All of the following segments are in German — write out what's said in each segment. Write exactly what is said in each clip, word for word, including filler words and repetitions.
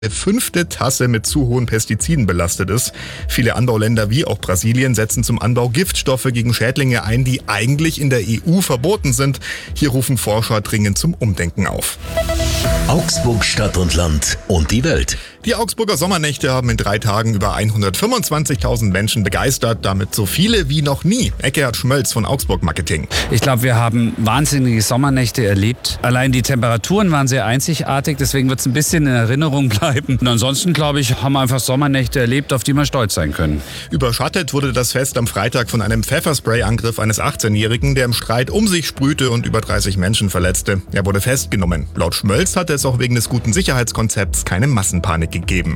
fünfte Tasse mit zu hohen Pestiziden belastet ist. Viele Anbauländer wie auch Brasilien setzen zum Anbau Giftstoffe gegen Schädlinge ein, die eigentlich in der E U verboten sind. Hier rufen Forscher dringend zum Umdenken auf. Augsburg Stadt und Land und die Welt. Die Augsburger Sommernächte haben in drei Tagen über hundertfünfundzwanzigtausend Menschen begeistert, damit so viele wie noch nie. Eckhard Schmölz von Augsburg Marketing. Ich glaube, wir haben wahnsinnige Sommernächte erlebt. Allein die Temperaturen waren sehr einzigartig, deswegen wird es ein bisschen in Erinnerung bleiben. Und ansonsten, glaube ich, haben wir einfach Sommernächte erlebt, auf die wir stolz sein können. Überschattet wurde das Fest am Freitag von einem Pfefferspray-Angriff eines achtzehnjährigen, der im Streit um sich sprühte und über dreißig Menschen verletzte. Er wurde festgenommen. Laut Schmölz hatte es auch wegen des guten Sicherheitskonzepts keine Massenpanik gegeben.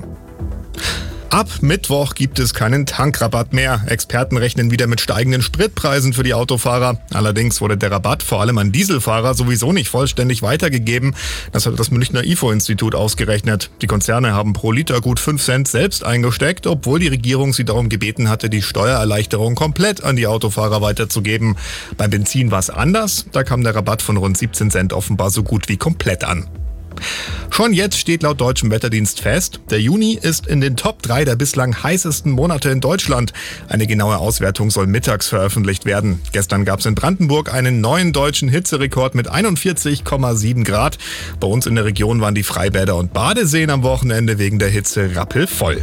Ab Mittwoch gibt es keinen Tankrabatt mehr. Experten rechnen wieder mit steigenden Spritpreisen für die Autofahrer. Allerdings wurde der Rabatt vor allem an Dieselfahrer sowieso nicht vollständig weitergegeben. Das hat das Münchner I F O-Institut ausgerechnet. Die Konzerne haben pro Liter gut fünf Cent selbst eingesteckt, obwohl die Regierung sie darum gebeten hatte, die Steuererleichterung komplett an die Autofahrer weiterzugeben. Beim Benzin war es anders. Da kam der Rabatt von rund siebzehn Cent offenbar so gut wie komplett an. Schon jetzt steht laut deutschem Wetterdienst fest, der Juni ist in den Top drei der bislang heißesten Monate in Deutschland. Eine genaue Auswertung soll mittags veröffentlicht werden. Gestern gab es in Brandenburg einen neuen deutschen Hitzerekord mit einundvierzig Komma sieben Grad. Bei uns in der Region waren die Freibäder und Badeseen am Wochenende wegen der Hitze rappelvoll.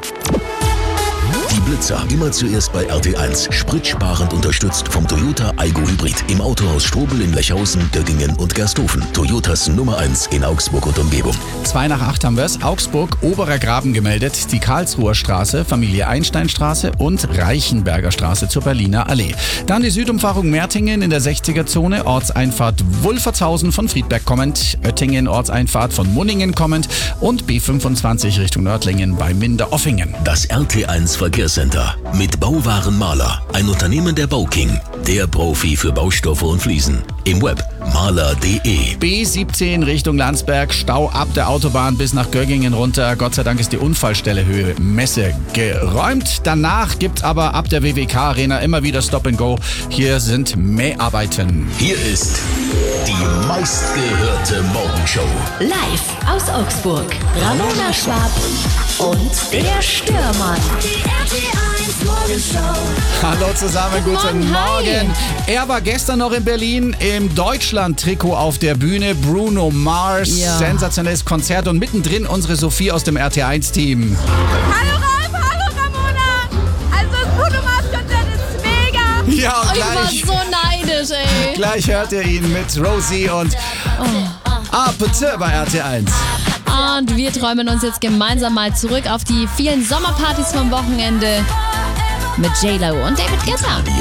Die Blitzer, immer zuerst bei R T eins. Spritsparend unterstützt vom Toyota Aygo Hybrid. Im Autohaus Strobel in Lechhausen, Döggingen und Gersthofen. Toyotas Nummer eins in Augsburg und Umgebung. Zwei nach acht haben wir es. Augsburg, Oberer Graben gemeldet. Die Karlsruher Straße, Familie Einsteinstraße und Reichenberger Straße zur Berliner Allee. Dann die Südumfahrung Mertingen in der sechziger-Zone. Ortseinfahrt Wulfertshausen von Friedberg kommend. Oettingen, Ortseinfahrt von Munningen kommend. Und B fünfundzwanzig Richtung Nördlingen bei Minderoffingen. Das R T eins Verkehrscenter mit Bauwaren Maler, ein Unternehmen der Bauking, der Profi für Baustoffe und Fliesen. Im Web maler punkt de. B siebzehn Richtung Landsberg, Stau ab der Autobahn bis nach Göggingen runter. Gott sei Dank ist die Unfallstelle Höhe Messe geräumt. Danach gibt's aber ab der W W K Arena immer wieder Stop and Go. Hier sind Mäharbeiten. Hier ist die meistgehörte Morgenshow. Live aus Augsburg. Ramona Schwab und der Stürmann. Die R T eins Morgenshow. Hallo zusammen, guten Morgen. Er war gestern noch in Berlin im Deutschland-Trikot auf der Bühne. Bruno Mars, ja. Sensationelles Konzert und mittendrin unsere Sophie aus dem R T eins Team. Hallo Ralf, hallo Ramona. Also das Bruno Mars Konzert ist mega. Ja, und oh, gleich, ich war so neidisch, ey. Gleich hört ihr ihn mit Rosie und oh. Appetit bei R T eins. Und wir träumen uns jetzt gemeinsam mal zurück auf die vielen Sommerpartys vom Wochenende mit J-Lo und David Guetta.